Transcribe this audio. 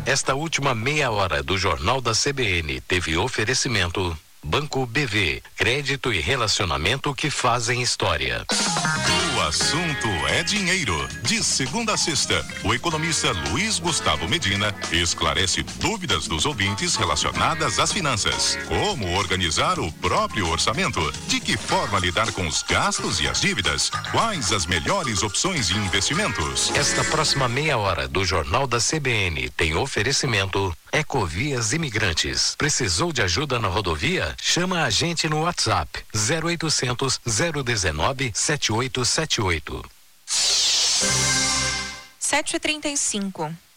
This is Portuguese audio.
Esta última meia hora do Jornal da CBN teve oferecimento Banco BV, crédito e relacionamento que fazem história. O assunto é dinheiro. De segunda a sexta, o economista Luiz Gustavo Medina esclarece dúvidas dos ouvintes relacionadas às finanças. Como organizar o próprio orçamento? De que forma lidar com os gastos e as dívidas? Quais as melhores opções de investimentos? Esta próxima meia hora do Jornal da CBN tem oferecimento Ecovias Imigrantes. Precisou de ajuda na rodovia? Chama a gente no WhatsApp 0800 019 7878. 7h35.